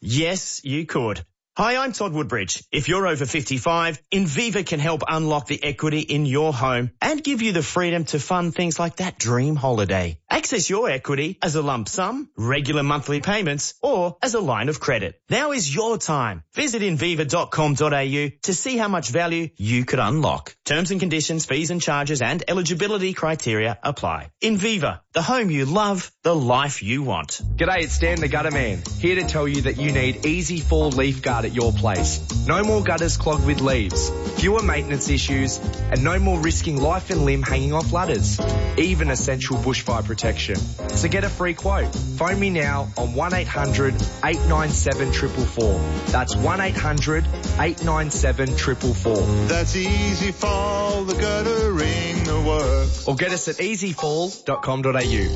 Yes, you could. Hi, I'm Todd Woodbridge. If you're over 55, Inviva can help unlock the equity in your home and give you the freedom to fund things like that dream holiday. Access your equity as a lump sum, regular monthly payments, or as a line of credit. Now is your time. Visit inviva.com.au to see how much value you could unlock. Terms and conditions, fees and charges and eligibility criteria apply. Inviva, the home you love, the life you want. G'day, it's Dan the Gutter Man, here to tell you that you need Easy Fall Leaf Guard at your place. No more gutters clogged with leaves, fewer maintenance issues, and no more risking life and limb hanging off ladders, even essential bushfire protection. So get a free quote. Phone me now on 1800 897 444. That's 1800 897 444. That's Easy Fall, the guttering the work. Or get us at easyfall.com.au.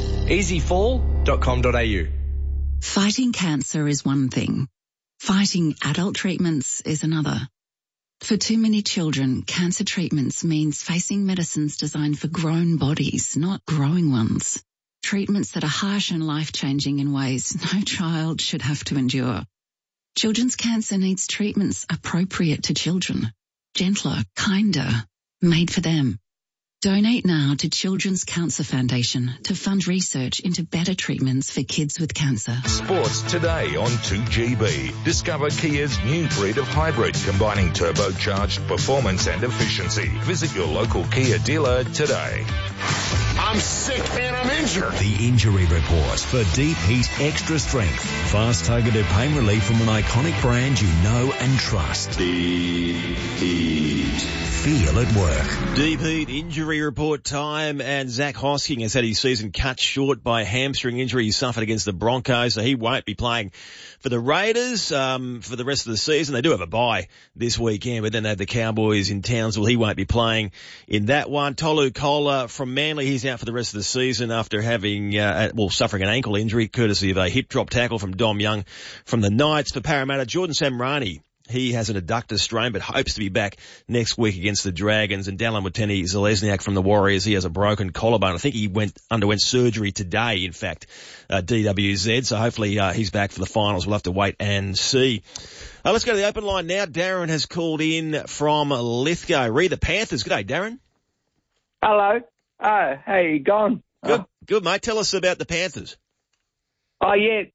easyfall.com.au. Fighting cancer is one thing. Fighting adult treatments is another. For too many children, cancer treatments means facing medicines designed for grown bodies, not growing ones. Treatments that are harsh and life-changing in ways no child should have to endure. Children's cancer needs treatments appropriate to children. Gentler, kinder, made for them. Donate now to Children's Cancer Foundation to fund research into better treatments for kids with cancer. Sports today on 2GB. Discover Kia's new breed of hybrid combining turbocharged performance and efficiency. Visit your local Kia dealer today. I'm sick and I'm injured. The Injury Report for Deep Heat Extra Strength. Fast targeted pain relief from an iconic brand you know and trust. Deep Heat. Feel at work. Deep Heat Injury Report time, and Zach Hosking has had his season cut short by a hamstring injury he suffered against the Broncos, so he won't be playing for the Raiders for the rest of the season. They do have a bye this weekend, but then they have the Cowboys in Townsville. He won't be playing in that one. Tolu Kola from Manly, he's out for the rest of the season after having, suffering an ankle injury courtesy of a hip drop tackle from Dom Young from the Knights. For Parramatta, Jordan Samrani, he has an adductor strain but hopes to be back next week against the Dragons. And Dallin Watene-Zelezniak from the Warriors, he has a broken collarbone. I think he underwent surgery today, in fact, DWZ. So hopefully he's back for the finals. We'll have to wait and see. Let's go to the open line now. Darren has called in from Lithgow. Read the Panthers. G'day, Darren. Hello. How you going? Good, mate. Tell us about the Panthers. They're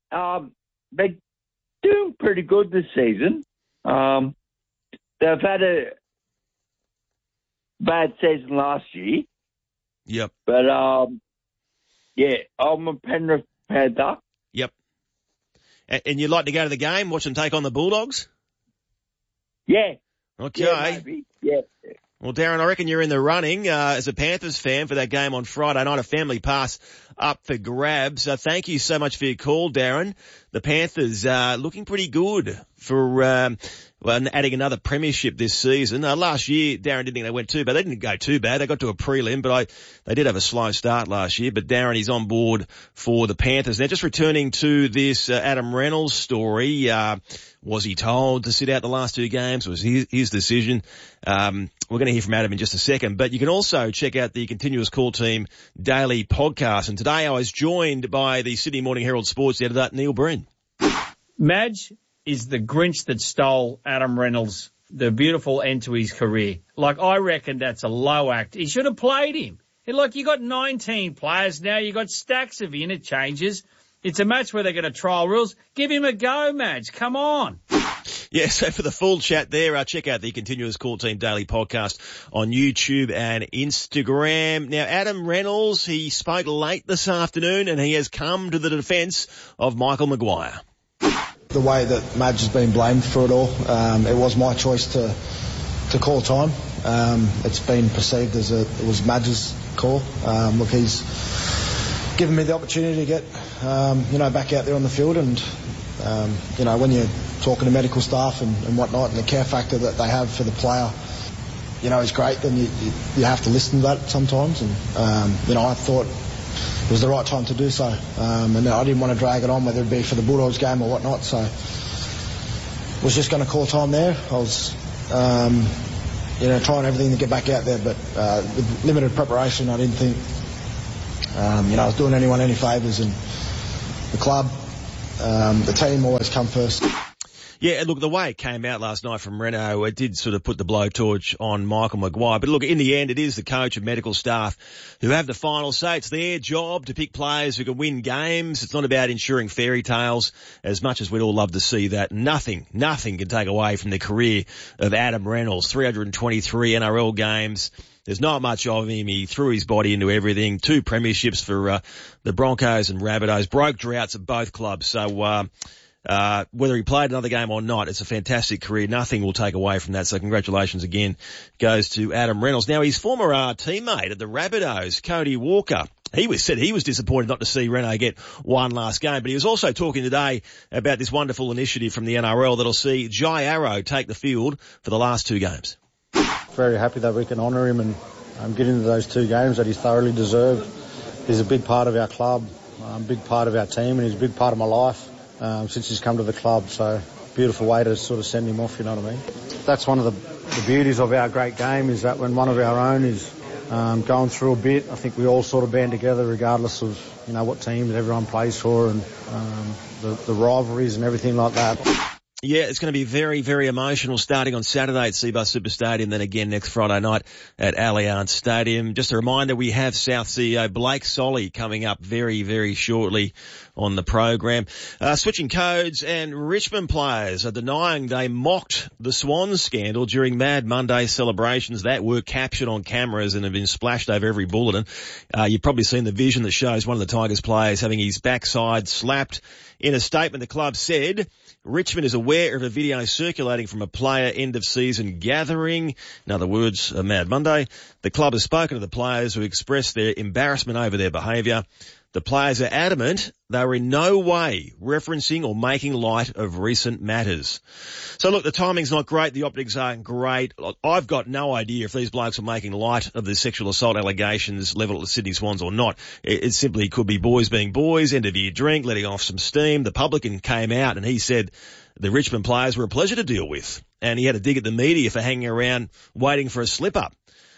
doing pretty good this season. They've had a bad season last year. Yep. But, I'm a Penrith Panther. Yep. And you'd like to go to the game, watch them take on the Bulldogs? Yeah. Okay. Yeah, maybe. Yeah. Well, Darren, I reckon you're in the running as a Panthers fan for that game on Friday night, a family pass up for grabs. Thank you so much for your call, Darren. The Panthers looking pretty good for adding another premiership this season. Last year, Darren didn't think they went too bad. They didn't go too bad. They got to a prelim, but they did have a slow start last year. But Darren is on board for the Panthers. Now, just returning to this Adam Reynolds story, was he told to sit out the last two games? Was his decision? We're going to hear from Adam in just a second, but you can also check out the Continuous Call Team daily podcast. And today I was joined by the Sydney Morning Herald sports editor, Neil Breen. Madge is the Grinch that stole Adam Reynolds, the beautiful end to his career. I reckon that's a low act. He should have played him. You got 19 players now. You got stacks of interchanges. It's a match where they're going to trial rules. Give him a go, Madge. Come on. Yeah, so for the full chat there, check out the Continuous Call Team Daily podcast on YouTube and Instagram. Now, Adam Reynolds, he spoke late this afternoon and he has come to the defence of Michael Maguire. The way that Madge has been blamed for it all, it was my choice to call time. It's been perceived as it was Madge's call. He's given me the opportunity to get, back out there on the field and, when you're talking to medical staff and whatnot and the care factor that they have for the player, is great, then you have to listen to that sometimes. And, I thought it was the right time to do so. And I didn't want to drag it on, whether it be for the Bulldogs game or whatnot. So was just going to call time there. I was, trying everything to get back out there, but with limited preparation, I didn't think, I was doing anyone any favours. And the club, the team always come first. Yeah, look, the way it came out last night from Renault, it did sort of put the blowtorch on Michael Maguire. But look, in the end, it is the coach and medical staff who have the final say. It's their job to pick players who can win games. It's not about ensuring fairy tales, as much as we'd all love to see that. Nothing can take away from the career of Adam Reynolds. 323 NRL games. There's not much of him. He threw his body into everything. 2 premierships for the Broncos and Rabbitohs. Broke droughts at both clubs. So whether he played another game or not, it's a fantastic career. Nothing will take away from that. So congratulations again goes to Adam Reynolds. Now, his former teammate at the Rabbitohs, Cody Walker, said he was disappointed not to see Renault get one last game, but he was also talking today about this wonderful initiative from the NRL that'll see Jai Arrow take the field for the last 2 games. Very happy that we can honour him and get into those 2 games that he's thoroughly deserved. He's a big part of our club, a big part of our team, and he's a big part of my life. Since he's come to the club, so beautiful way to sort of send him off, you know what I mean? That's one of the beauties of our great game, is that when one of our own is going through a bit, I think we all sort of band together regardless of, you know, what teams everyone plays for and the rivalries and everything like that. Yeah, it's going to be very, very emotional starting on Saturday at Cbus Super Stadium, then again next Friday night at Allianz Stadium. Just a reminder, we have South CEO Blake Solly coming up very, very shortly on the program. Switching codes, and Richmond players are denying they mocked the Swans scandal during Mad Monday celebrations that were captured on cameras and have been splashed over every bulletin. You've probably seen the vision that shows one of the Tigers players having his backside slapped. In a statement, the club said Richmond is aware of a video circulating from a player end-of-season gathering. In other words, a Mad Monday. The club has spoken to the players who expressed their embarrassment over their behaviour. The players are adamant they were in no way referencing or making light of recent matters. So look, the timing's not great. The optics aren't great. I've got no idea if these blokes are making light of the sexual assault allegations levelled at the Sydney Swans or not. It simply could be boys being boys, end of year drink, letting off some steam. The publican came out and he said the Richmond players were a pleasure to deal with. And he had a dig at the media for hanging around waiting for a slip-up.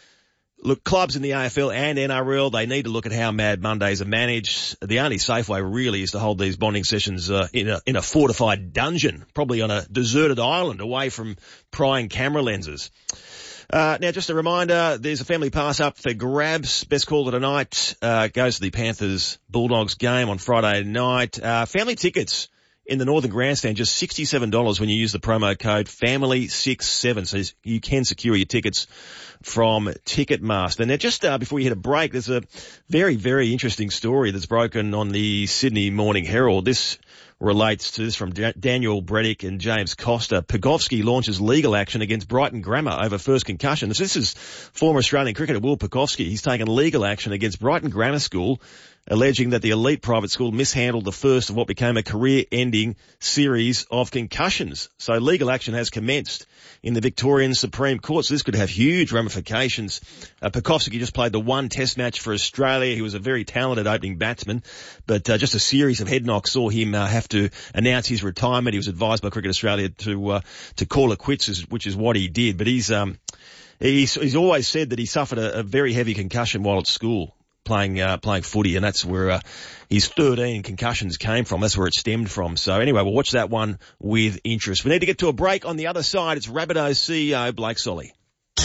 Look, clubs in the AFL and NRL, they need to look at how Mad Mondays are managed. The only safe way really is to hold these bonding sessions in a fortified dungeon, probably on a deserted island away from prying camera lenses. Now, just a reminder, there's a family pass up for grabs. Best call of the night goes to the Panthers Bulldogs game on Friday night. Family tickets in the Northern Grandstand, just $67 when you use the promo code FAMILY67. So you can secure your tickets from Ticketmaster. Now, just before we hit a break, there's a very, very interesting story that's broken on the Sydney Morning Herald. This relates to this from Daniel Bredick and James Costa. Pugovski launches legal action against Brighton Grammar over first concussion. This is former Australian cricketer Will Pugovski. He's taken legal action against Brighton Grammar School, alleging that the elite private school mishandled the first of what became a career-ending series of concussions. So legal action has commenced in the Victorian Supreme Court, so this could have huge ramifications. Pugovski just played the 1 test match for Australia. He was a very talented opening batsman, but just a series of head knocks saw him have to announce his retirement. He was advised by Cricket Australia to call it quits, which is what he did. But he's always said that he suffered a very heavy concussion while at school, playing footy, and that's where his 13 concussions came from. That's where it stemmed from. So anyway, we'll watch that one with interest. We need to get to a break. On the other side, it's Rabbitohs CEO Blake Solly.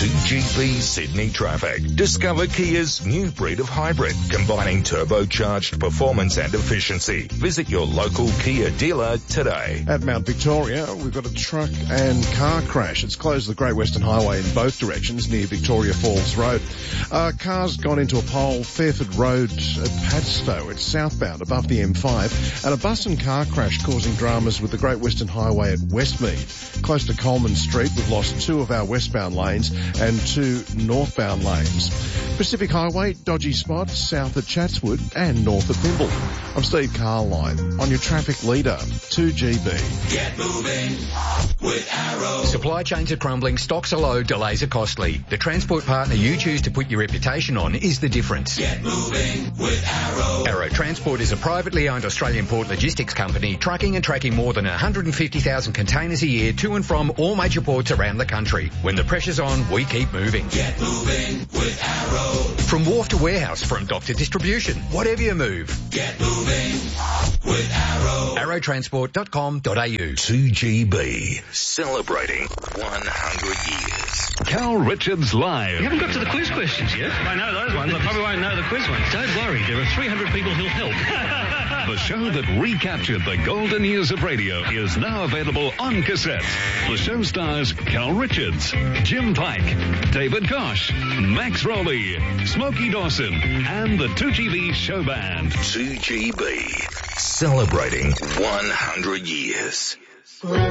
2GB Sydney traffic. Discover Kia's new breed of hybrid, combining turbocharged performance and efficiency. Visit your local Kia dealer today. At Mount Victoria, we've got a truck and car crash. It's closed the Great Western Highway in both directions near Victoria Falls Road. Car's gone into a pole, Fairford Road at Padstow. It's southbound above the M5. And a bus and car crash causing dramas with the Great Western Highway at Westmead. Close to Coleman Street, we've lost 2 of our westbound lanes and 2 northbound lanes. Pacific Highway, dodgy spots south at Chatswood and north at Pimble. I'm Steve Carline on your traffic leader, 2GB. Get moving with Arrow. Supply chains are crumbling, stocks are low, delays are costly. The transport partner you choose to put your reputation on is the difference. Get moving with Arrow. Arrow Transport is a privately owned Australian port logistics company trucking and tracking more than 150,000 containers a year to and from all major ports around the country. When the pressure's on, we keep moving. Get moving with Arrow. From wharf to warehouse, front dock to distribution, whatever you move. Get moving with Arrow. Arrowtransport.com.au. 2GB, celebrating 100 years. Cal Richards Live. You haven't got to the quiz questions yet. I know those ones. I probably won't know the quiz ones. Don't worry, there are 300 people who'll help. The show that recaptured the golden years of radio is now available on cassette. The show stars Cal Richards, Jim Pike, David Kosh, Max Rowley, Smokey Dawson, and the 2GB Show Band. 2GB, celebrating 100 years.